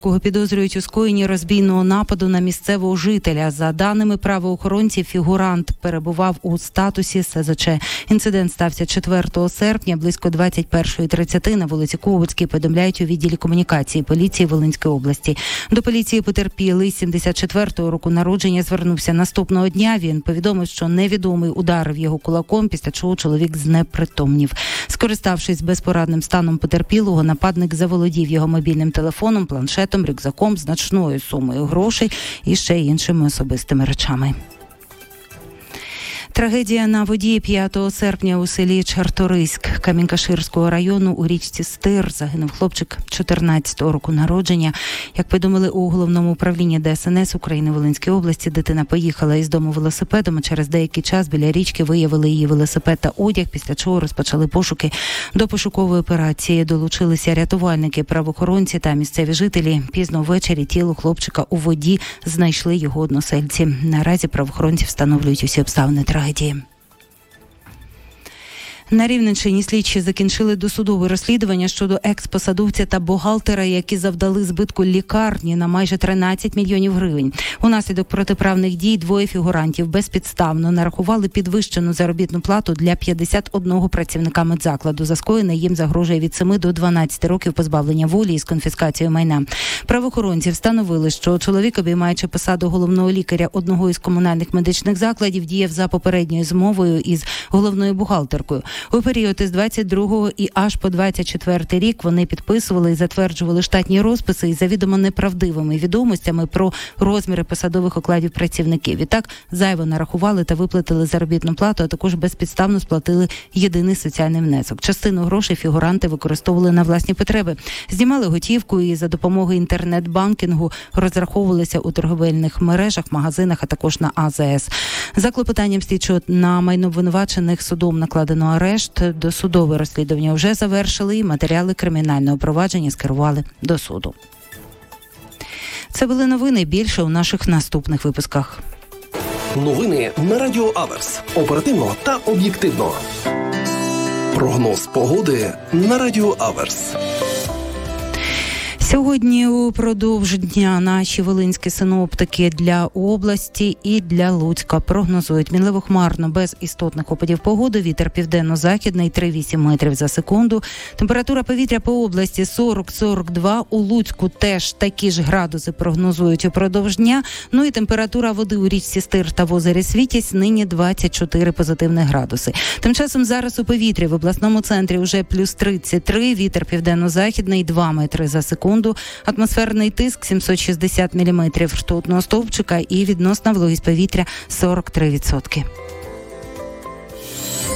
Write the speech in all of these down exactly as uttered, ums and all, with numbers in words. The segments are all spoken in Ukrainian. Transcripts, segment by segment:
кого підозрюють у скоєнні розбійного нападу на місцевого жителя. За даними правоохоронців, фігурант перебував у статусі ес зет че. Інцидент стався четвертого серпня, близько двадцять перша тридцять на вулиці Ковицькій, повідомляють у відділі комунікації поліції Волинської області. До поліції потерпілий сімдесят четвертого року народження звернувся наступного дня. Він повідомив, що невідомий ударив його кулаком, після чого чоловік знепритомнів. Скориставшись безпорадним станом потерпілого, нападник заволодів його мобільним телефоном, планшетом, рюкзаком, значною сумою грошей і ще іншими особистими речами. Трагедія на воді п'ятого серпня у селі Чарториськ Камінь-Каширського району у річці Стир загинув хлопчик чотирнадцятого року народження. Як повідомили у Головному управлінні Де ес ен ес України Волинської області, дитина поїхала із дому велосипедом, а через деякий час біля річки виявили її велосипед та одяг, після чого розпочали пошуки. До пошукової операції долучилися рятувальники, правоохоронці та місцеві жителі. Пізно ввечері тіло хлопчика у воді знайшли його односельці. Наразі правоохоронці встановлюють усі обставини трагедії. На Рівненщині слідчі закінчили досудове розслідування щодо екс-посадовця та бухгалтера, які завдали збитку лікарні на майже тринадцять мільйонів гривень. Унаслідок протиправних дій двоє фігурантів безпідставно нарахували підвищену заробітну плату для п'ятдесят одного працівника медзакладу. За скоєне їм загрожує від семи до дванадцяти років позбавлення волі із конфіскацією майна. Правоохоронці встановили, що чоловік, обіймаючи посаду головного лікаря одного із комунальних медичних закладів, діяв за попередньою змовою із головною бухгалтеркою. У період із двадцять другого і аж по двадцять четвертий рік вони підписували і затверджували штатні розписи із завідомо неправдивими відомостями про розміри посадових окладів працівників. Відтак зайво нарахували та виплатили заробітну плату, а також безпідставно сплатили єдиний соціальний внесок. Частину грошей фігуранти використовували на власні потреби. Знімали готівку і за допомогою інтернет-банкінгу розраховувалися у торговельних мережах, магазинах, а також на а зе ес. За клопотанням слідчого на майно обвинувачених судом накладено арешт. Досудове розслідування вже завершили і матеріали кримінального провадження скерували до суду. Це були новини. Більше у наших наступних випусках. Новини на Радіо Аверс. Оперативно та об'єктивно. Прогноз погоди на Радіо Аверс. Сьогодні упродовж дня наші волинські синоптики для області і для Луцька прогнозують мінливо хмарно, без істотних опадів погоди, вітер південно-західний три вісім метрів за секунду. Температура повітря по області сорок сорок два, у Луцьку теж такі ж градуси прогнозують упродовж дня. Ну і температура води у річці Стир та в озері Світязь нині двадцять чотири позитивних градуси. Тим часом зараз у повітрі в обласному центрі вже плюс тридцять три, вітер південно-західний два метри за секунду. Атмосферний тиск сімсот шістдесят міліметрів ртутного стовпчика і відносна вологість повітря сорок три відсотки.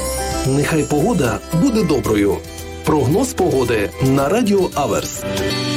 Нехай погода буде доброю. Прогноз погоди на Радіо Аверс.